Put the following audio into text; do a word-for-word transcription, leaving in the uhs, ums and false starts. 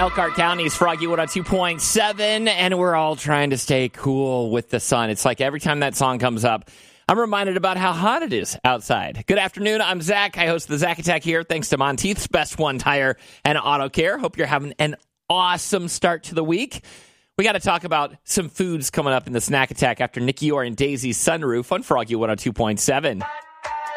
Elkhart County's Froggy one oh two point seven, and we're all trying to stay cool with the sun. It's like every time that song comes up, I'm reminded about how hot it is outside. Good afternoon. I'm Zach. I host the Zach Attack here, thanks to Monteith's Best One Tire and Auto Care. Hope you're having an awesome start to the week. We got to talk about some foods coming up in the Snack Attack after Nikki Orr and Daisy's Sunroof on Froggy one oh two point seven.